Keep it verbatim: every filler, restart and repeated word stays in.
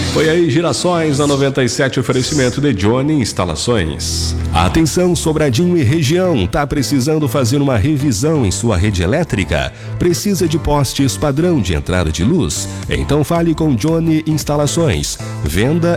Foi aí Girassóis na noventa e sete, oferecimento de Johnny Instalações. Atenção, Sobradinho e região, tá precisando fazer uma revisão em sua rede elétrica? Precisa de postes padrão de entrada de luz? Então fale com Johnny Instalações. Venda